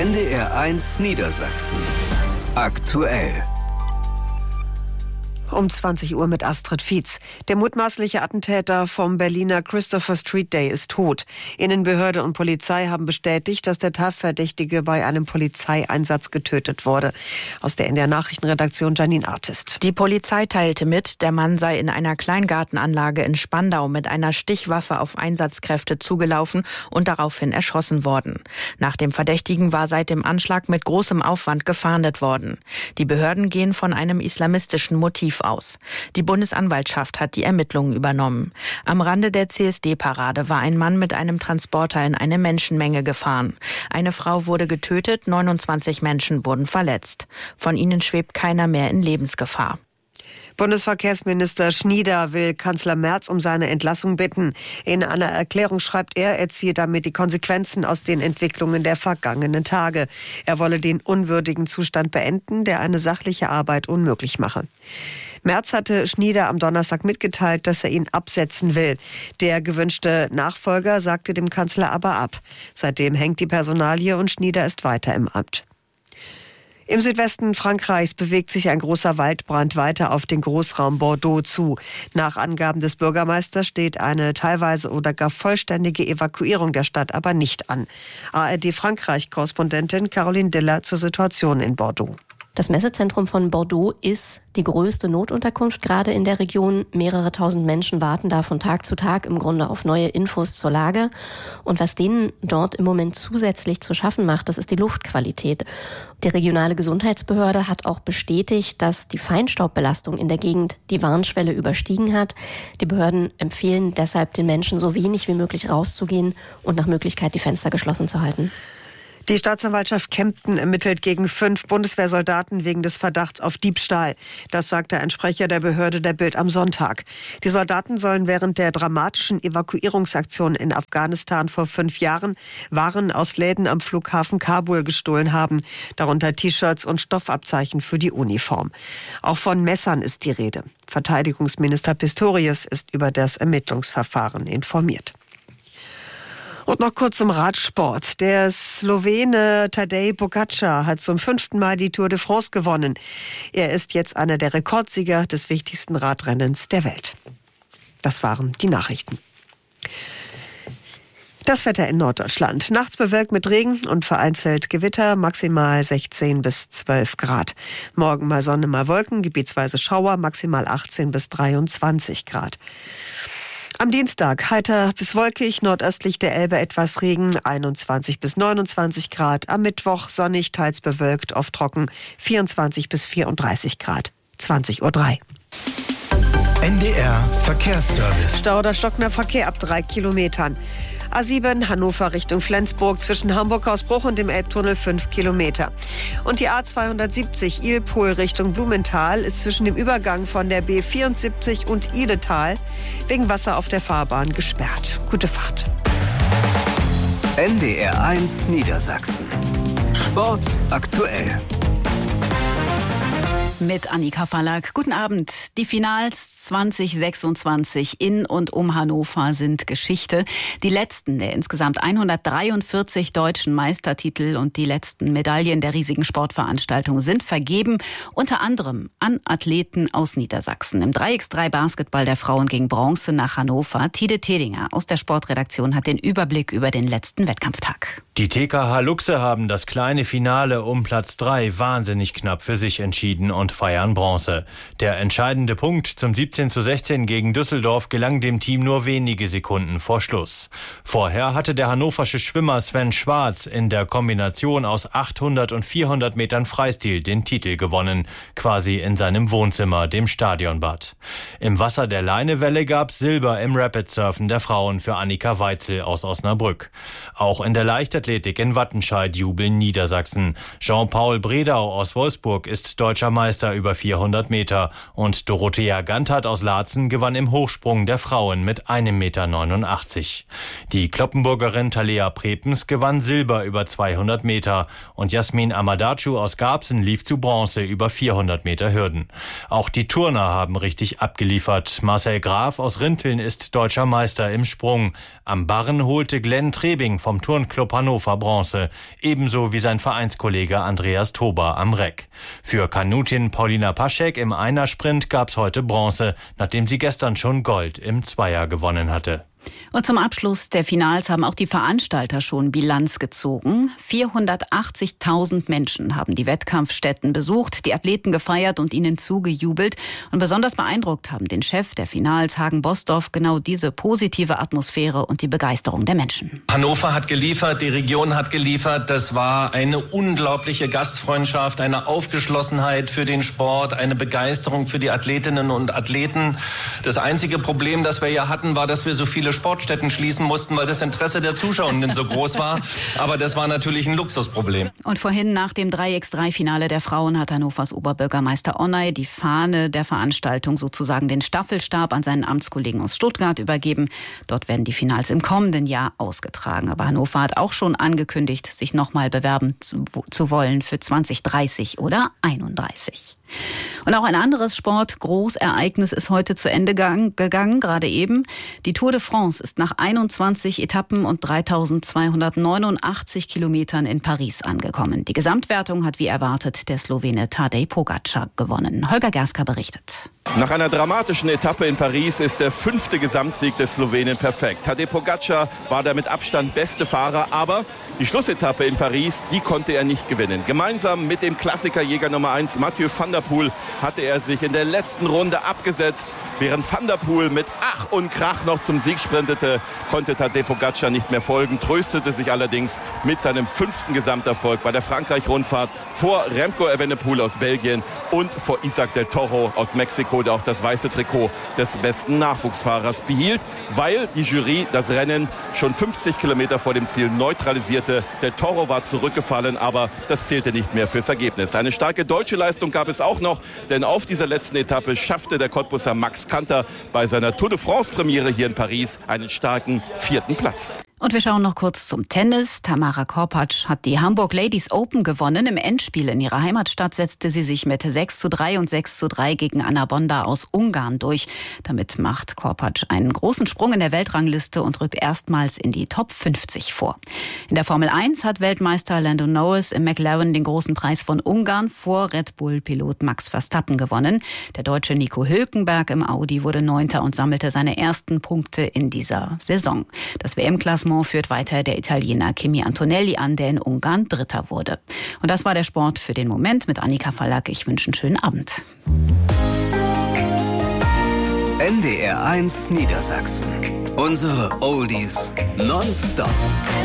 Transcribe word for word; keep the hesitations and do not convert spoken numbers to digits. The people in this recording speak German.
N D R eins Niedersachsen. Aktuell. Um zwanzig Uhr mit Astrid Fietz. Der mutmaßliche Attentäter vom Berliner Christopher Street Day ist tot. Innenbehörde und Polizei haben bestätigt, dass der Tatverdächtige bei einem Polizeieinsatz getötet wurde. Aus der N D R Nachrichtenredaktion Janine Artist. Die Polizei teilte mit, der Mann sei in einer Kleingartenanlage in Spandau mit einer Stichwaffe auf Einsatzkräfte zugelaufen und daraufhin erschossen worden. Nach dem Verdächtigen war seit dem Anschlag mit großem Aufwand gefahndet worden. Die Behörden gehen von einem islamistischen Motiv aus. Die Bundesanwaltschaft hat die Ermittlungen übernommen. Am Rande der C S D-Parade war ein Mann mit einem Transporter in eine Menschenmenge gefahren. Eine Frau wurde getötet, neunundzwanzig Menschen wurden verletzt. Von ihnen schwebt keiner mehr in Lebensgefahr. Bundesverkehrsminister Schnieder will Kanzler Merz um seine Entlassung bitten. In einer Erklärung schreibt er, er ziehe damit die Konsequenzen aus den Entwicklungen der vergangenen Tage. Er wolle den unwürdigen Zustand beenden, der eine sachliche Arbeit unmöglich mache. Merz hatte Schnieder am Donnerstag mitgeteilt, dass er ihn absetzen will. Der gewünschte Nachfolger sagte dem Kanzler aber ab. Seitdem hängt die Personalie und Schnieder ist weiter im Amt. Im Südwesten Frankreichs bewegt sich ein großer Waldbrand weiter auf den Großraum Bordeaux zu. Nach Angaben des Bürgermeisters steht eine teilweise oder gar vollständige Evakuierung der Stadt aber nicht an. A R D-Frankreich-Korrespondentin Caroline Diller zur Situation in Bordeaux. Das Messezentrum von Bordeaux ist die größte Notunterkunft gerade in der Region. Mehrere tausend Menschen warten da von Tag zu Tag im Grunde auf neue Infos zur Lage. Und was denen dort im Moment zusätzlich zu schaffen macht, das ist die Luftqualität. Die regionale Gesundheitsbehörde hat auch bestätigt, dass die Feinstaubbelastung in der Gegend die Warnschwelle überstiegen hat. Die Behörden empfehlen deshalb den Menschen, so wenig wie möglich rauszugehen und nach Möglichkeit die Fenster geschlossen zu halten. Die Staatsanwaltschaft Kempten ermittelt gegen fünf Bundeswehrsoldaten wegen des Verdachts auf Diebstahl. Das sagte ein Sprecher der Behörde der Bild am Sonntag. Die Soldaten sollen während der dramatischen Evakuierungsaktion in Afghanistan vor fünf Jahren Waren aus Läden am Flughafen Kabul gestohlen haben, darunter T-Shirts und Stoffabzeichen für die Uniform. Auch von Messern ist die Rede. Verteidigungsminister Pistorius ist über das Ermittlungsverfahren informiert. Und noch kurz zum Radsport. Der Slowene Tadej Pogačar hat zum fünften Mal die Tour de France gewonnen. Er ist jetzt einer der Rekordsieger des wichtigsten Radrennens der Welt. Das waren die Nachrichten. Das Wetter in Norddeutschland. Nachts bewölkt mit Regen und vereinzelt Gewitter, maximal sechzehn bis zwölf Grad. Morgen mal Sonne, mal Wolken, gebietsweise Schauer, maximal achtzehn bis dreiundzwanzig Grad. Am Dienstag heiter bis wolkig, nordöstlich der Elbe etwas Regen, einundzwanzig bis neunundzwanzig Grad. Am Mittwoch sonnig, teils bewölkt, oft trocken, vierundzwanzig bis vierunddreißig Grad. zwanzig Uhr drei. N D R Verkehrsservice. Stau oder stockender Verkehr ab drei Kilometern. A sieben Hannover Richtung Flensburg zwischen Hamburg-Hausbruch und dem Elbtunnel fünf Kilometer. Und die A zweihundertsiebzig Ilpol Richtung Blumenthal ist zwischen dem Übergang von der B vierundsiebzig und Idetal wegen Wasser auf der Fahrbahn gesperrt. Gute Fahrt. N D R eins Niedersachsen. Sport aktuell. Mit Annika Fallack. Guten Abend. Die Finals zwanzig sechsundzwanzig in und um Hannover sind Geschichte. Die letzten der insgesamt hundertdreiundvierzig deutschen Meistertitel und die letzten Medaillen der riesigen Sportveranstaltung sind vergeben, unter anderem an Athleten aus Niedersachsen. Im drei gegen drei Basketball der Frauen ging Bronze nach Hannover. Tide Tedinger aus der Sportredaktion hat den Überblick über den letzten Wettkampftag. Die T K H Luchse haben das kleine Finale um Platz drei wahnsinnig knapp für sich entschieden und feiern Bronze. Der entscheidende Punkt zum siebzehn zu sechzehn gegen Düsseldorf gelang dem Team nur wenige Sekunden vor Schluss. Vorher hatte der hannoversche Schwimmer Sven Schwarz in der Kombination aus achthundert und vierhundert Metern Freistil den Titel gewonnen, quasi in seinem Wohnzimmer, dem Stadionbad. Im Wasser der Leinewelle gab's Silber im Rapid-Surfen der Frauen für Annika Weitzel aus Osnabrück. Auch in der Leichtathletik in Wattenscheid jubeln Niedersachsen. Jean-Paul Bredau aus Wolfsburg ist deutscher Meister Meister über vierhundert Meter. Und Dorothea Gantert aus Laatzen gewann im Hochsprung der Frauen mit einem Meter neunundachtzig. Die Cloppenburgerin Thalea Prepens gewann Silber über zweihundert Meter. Und Jasmin Amadacu aus Garbsen lief zu Bronze über vierhundert Meter Hürden. Auch die Turner haben richtig abgeliefert. Marcel Graf aus Rinteln ist deutscher Meister im Sprung. Am Barren holte Glenn Trebing vom Turnclub Hannover Bronze, ebenso wie sein Vereinskollege Andreas Tober am Reck. Für Kanutin Paulina Paschek im Einersprint gab's heute Bronze, nachdem sie gestern schon Gold im Zweier gewonnen hatte. Und zum Abschluss der Finals haben auch die Veranstalter schon Bilanz gezogen. vierhundertachtzigtausend Menschen haben die Wettkampfstätten besucht, die Athleten gefeiert und ihnen zugejubelt. Und besonders beeindruckt haben den Chef der Finals, Hagen Bosdorf, genau diese positive Atmosphäre und die Begeisterung der Menschen. Hannover hat geliefert, die Region hat geliefert. Das war eine unglaubliche Gastfreundschaft, eine Aufgeschlossenheit für den Sport, eine Begeisterung für die Athletinnen und Athleten. Das einzige Problem, das wir ja hatten, war, dass wir so viele Sportstätten schließen mussten, weil das Interesse der Zuschauenden so groß war. Aber das war natürlich ein Luxusproblem. Und vorhin nach dem drei gegen drei Finale der Frauen hat Hannovers Oberbürgermeister Onay die Fahne der Veranstaltung, sozusagen den Staffelstab, an seinen Amtskollegen aus Stuttgart übergeben. Dort werden die Finals im kommenden Jahr ausgetragen. Aber Hannover hat auch schon angekündigt, sich nochmal bewerben zu, zu wollen für zwanzig dreißig oder einunddreißig. Und auch ein anderes Sportgroßereignis ist heute zu Ende gegangen, gerade eben. Die Tour de France ist nach einundzwanzig Etappen und dreitausendzweihundertneunundachtzig Kilometern in Paris angekommen. Die Gesamtwertung hat wie erwartet der Slowene Tadej Pogačar gewonnen. Holger Gerska berichtet. Nach einer dramatischen Etappe in Paris ist der fünfte Gesamtsieg des Slowenen perfekt. Tadej Pogačar war der mit Abstand beste Fahrer, aber die Schlussetappe in Paris, die konnte er nicht gewinnen. Gemeinsam mit dem Klassikerjäger Nummer eins Mathieu van der Poel hatte er sich in der letzten Runde abgesetzt. Während Van der Poel mit Ach und Krach noch zum Sieg sprintete, konnte Tadej Pogačar nicht mehr folgen, tröstete sich allerdings mit seinem fünften Gesamterfolg bei der Frankreich-Rundfahrt vor Remco Evenepoel aus Belgien und vor Isaac del Toro aus Mexiko, der auch das weiße Trikot des besten Nachwuchsfahrers behielt, weil die Jury das Rennen schon fünfzig Kilometer vor dem Ziel neutralisierte. Del Toro war zurückgefallen, aber das zählte nicht mehr fürs Ergebnis. Eine starke deutsche Leistung gab es auch noch, denn auf dieser letzten Etappe schaffte der Cottbusser Max Kanter bei seiner Tour de France-Premiere hier in Paris einen starken vierten Platz. Und wir schauen noch kurz zum Tennis. Tamara Korpatsch hat die Hamburg Ladies Open gewonnen. Im Endspiel in ihrer Heimatstadt setzte sie sich mit sechs zu drei und sechs zu drei gegen Anna Bonda aus Ungarn durch. Damit macht Korpatsch einen großen Sprung in der Weltrangliste und rückt erstmals in die Top fünfzig vor. In der Formel eins hat Weltmeister Lando Norris im McLaren den großen Preis von Ungarn vor Red Bull-Pilot Max Verstappen gewonnen. Der Deutsche Nico Hülkenberg im Audi wurde Neunter und sammelte seine ersten Punkte in dieser Saison. Das W M-Klassement führt weiter der Italiener Kimi Antonelli an, der in Ungarn Dritter wurde. Und das war der Sport für den Moment mit Annika Fallack. Ich wünsche einen schönen Abend. N D R eins Niedersachsen. Unsere Oldies nonstop.